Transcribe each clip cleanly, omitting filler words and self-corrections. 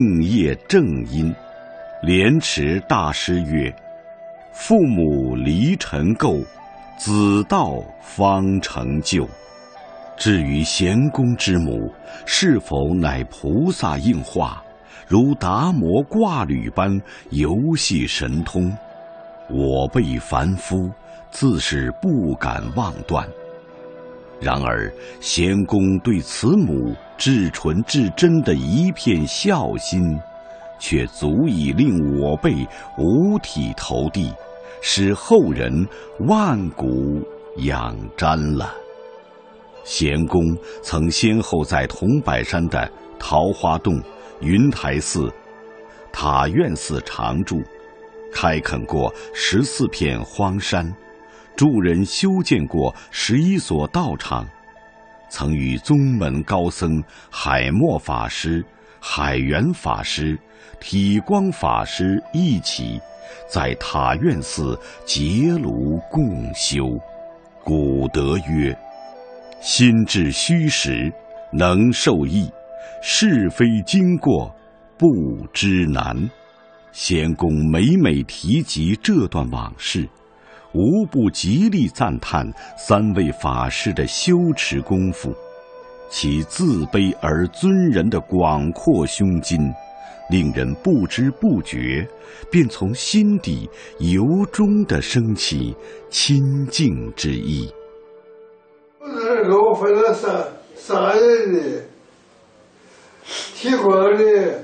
应业正音，莲池大师曰：父母离尘垢，子道方成就。至于贤公之母，是否乃菩萨应化，如达摩挂履般游戏神通，我辈凡夫自是不敢妄断。然而贤公对慈母至纯至真的一片孝心，却足以令我辈五体投地，使后人万古仰瞻了。贤公曾先后在桐柏山的桃花洞、云台寺、塔院寺常住，开垦过14片荒山，助人修建过11所道场，曾与宗门高僧海默法师、海源法师、体光法师一起在塔院寺结庐共修。古德曰：心至虚实，能受益；是非经过，不知难。贤公每每提及这段往事，无不极力赞叹3位法师的修持功夫，其自卑而尊人的广阔胸襟，令人不知不觉便从心底由衷地升起亲近之意。 我分了三人的，提光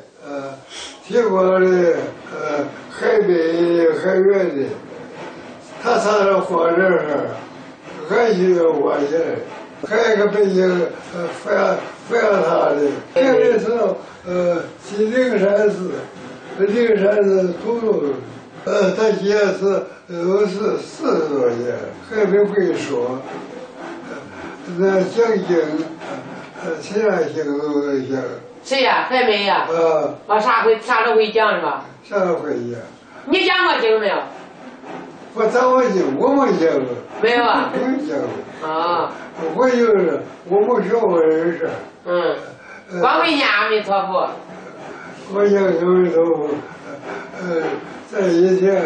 的，海北的，海远的，他上了火车上，俺就挖起来，还有一个北京非要他的，这个是去灵山寺土路，他现在是40多年，还没会说。那讲经，其他经都会讲。 谁呀？还没呀？啥都会讲是吧？ 啥都会讲。 你讲过经没有？ 我讲过经，我没讲过。 没有啊？ 没讲过。 啊。 我就是我没学过人事。 光会念阿弥陀佛。 我讲阿弥陀佛，在以前，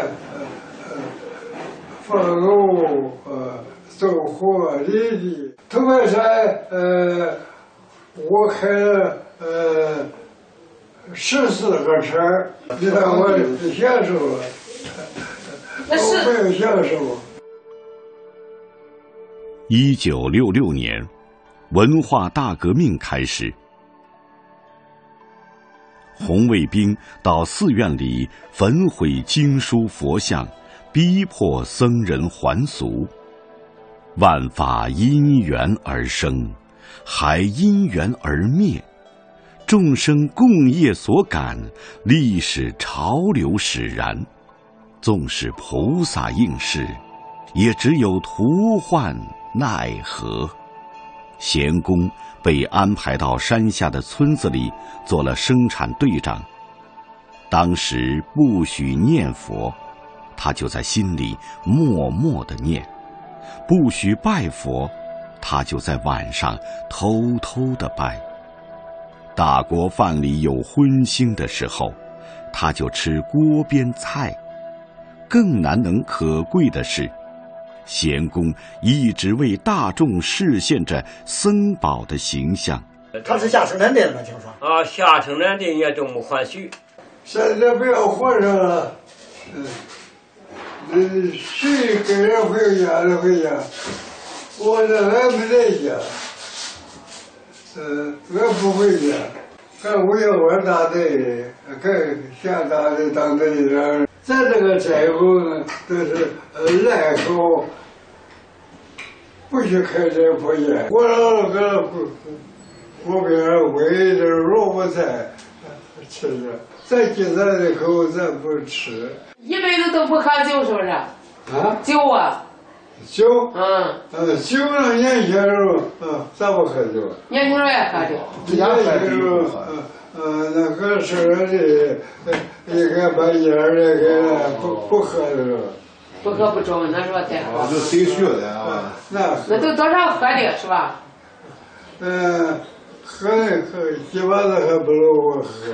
放牛走火犁地。桐柏山，我开了14个车，你看我享受了，我没有享受。 1966年，文化大革命开始，红卫兵到寺院里焚毁经书佛像，逼迫僧人还俗。万法因缘而生，还因缘而灭，众生共业所感，历史潮流使然。纵使菩萨应是，也只有徒唤奈何。贤公被安排到山下的村子里做了生产队长，当时不许念佛，他就在心里默默地念；不许拜佛，他就在晚上偷偷地拜。大锅饭里有荤腥的时候，他就吃锅边菜。更难能可贵的是，贤公一直为大众示现着僧宝的形象。 他是下生产队的吗？听说下生产队也这么欢喜。 现在不要活着了，谁跟人回家就回家，我这俺没在家，俺不回家，俺为了我大队，俺下大队当队长。咱这个斋后呢，都是赖口，不许开斋破烟。我老搁锅边煨点萝卜菜吃着，咱今咱的口咱不吃。 一辈子都不喝酒是不是？酒啊。 酒。酒呢，年轻时候咱不喝酒。 年轻时候也喝酒。 年轻时候那个事儿的，一个把烟儿的给不喝的了。 不喝不中，那时候太好。 就谁学的啊？ 那都多少喝的是吧？ 喝，基本上还不如我喝。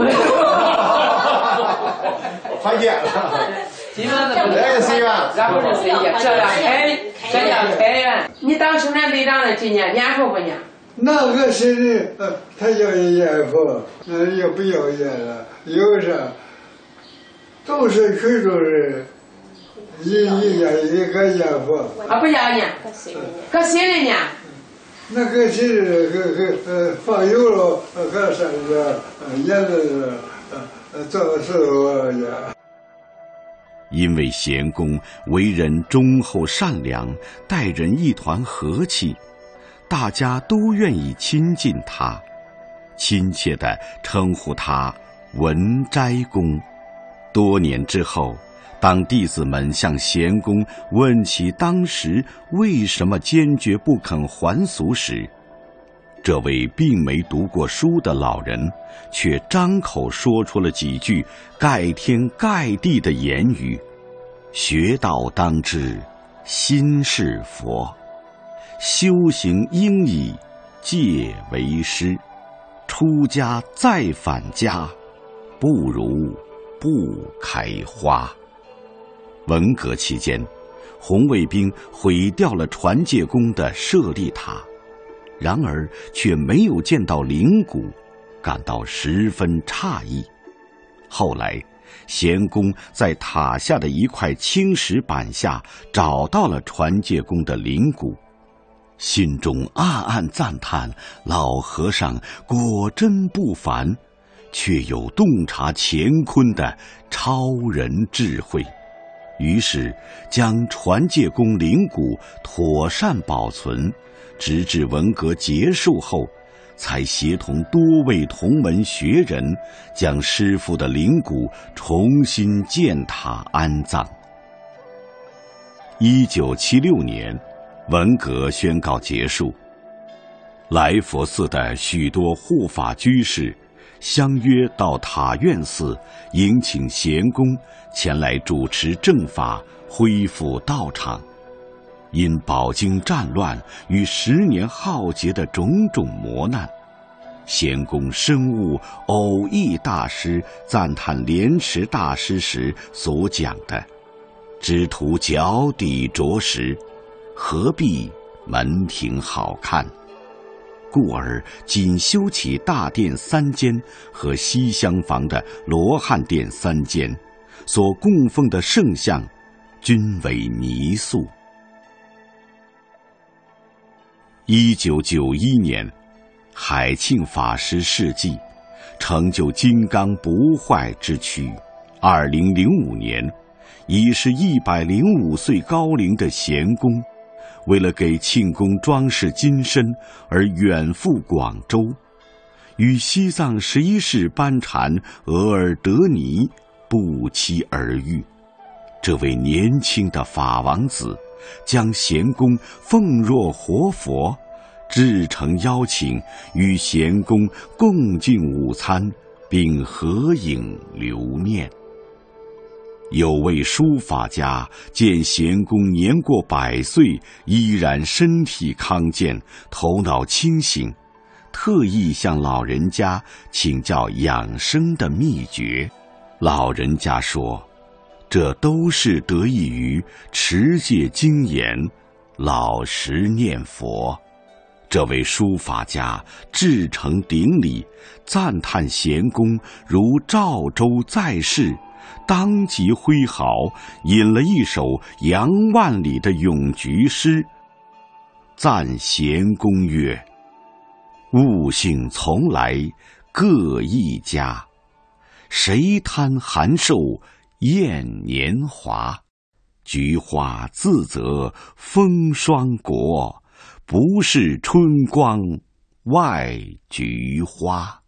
缓解了， 基本上不能随缘， 然后就随缘，这样开源。你当生产队长的今年念佛不念？ 那个谁的，他要念佛，也不要念了，有啥？都是许多人，一年一个念佛。 啊，不要念，搁谁的念？ 那个谁放油了，搁啥子？也是做事候呀。 因为贤公为人忠厚善良，待人一团和气，大家都愿意亲近他，亲切地称呼他文斋公。多年之后，当弟子们向贤公问起当时为什么坚决不肯还俗时，这位并没读过书的老人却张口说出了几句盖天盖地的言语：学道当知心是佛，修行应以戒为师，出家再返家，不如不开花。文革期间，红卫兵毁掉了传戒宫的舍利塔，然而却没有见到灵骨，感到十分诧异。后来贤公在塔下的一块青石板下找到了传戒宫的灵骨，心中暗暗赞叹老和尚果真不凡，却有洞察乾坤的超人智慧。于是将传戒宫灵骨妥善保存，直至文革结束后，才协同多位同门学人将师父的灵骨重新建塔安葬。1976年，文革宣告结束，来佛寺的许多护法居士相约到塔院寺迎请贤公前来主持正法，恢复道场。因饱经战乱与10年浩劫的种种磨难，贤公深悟偶益大师赞叹莲池大师时所讲的只图脚底着实，何必门庭好看，故而仅修起大殿3间和西厢房的罗汉殿3间，所供奉的圣像均为泥塑。1991年，海庆法师事迹，成就金刚不坏之躯。2005年，已是105岁高龄的贤公，为了给庆功装饰金身而远赴广州，与西藏11世班禅额尔德尼不期而遇。这位年轻的法王子将贤公奉若活佛，至诚邀请与贤公共进午餐，并合影留念。有位书法家见贤公年过100岁，依然身体康健，头脑清醒，特意向老人家请教养生的秘诀。老人家说，这都是得益于持戒精严，老实念佛。这位书法家至诚顶礼，赞叹贤公如赵州在世，当即挥毫引了一首杨万里的咏菊诗，赞贤公曰：悟性从来各一家，谁贪寒瘦厌年华，菊花自责风霜国，不是春光外菊花。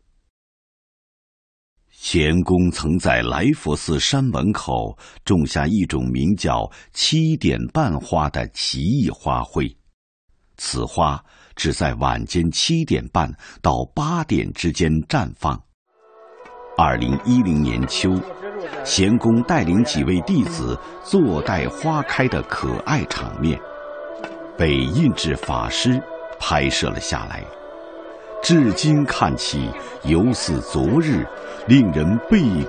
贤公曾在来佛寺山门口种下一种名叫7点半花的奇异花卉，此花只在晚间7点半到8点之间绽放。2010年秋，贤公带领几位弟子坐待花开的可爱场面，被印制法师拍摄了下来。 至今看起犹似昨日，令人倍